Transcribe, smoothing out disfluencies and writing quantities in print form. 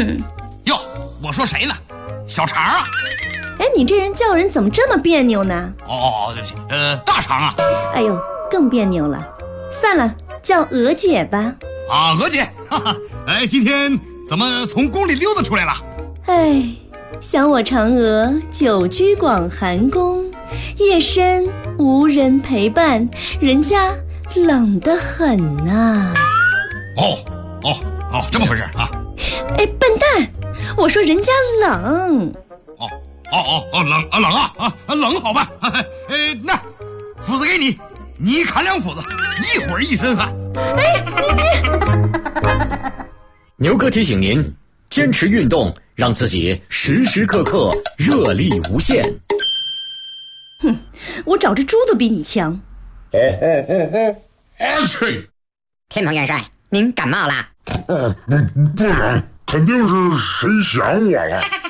哟，我说谁呢？小肠啊！ 哎，你这人叫人怎么这么别扭呢？ 哦，对不起，大肠啊！ 哎呦，更别扭了。算了，叫娥姐吧。 啊，娥姐，哈哈，哎，今天怎么从宫里溜达出来了？ 哎，想我嫦娥久居广寒宫，夜深无人陪伴，人家冷得很呐。 这么回事啊？ 哎，笨蛋，我说人家冷。 冷冷好吧？那斧子给你，你砍2斧子，一会儿一身汗。 哎，你牛哥提醒您，坚持运动，让自己时时刻刻热力无限。 哼，我找只猪都比你强。 去！ 天蓬元帅，您感冒啦？ 不然肯定是谁想我了。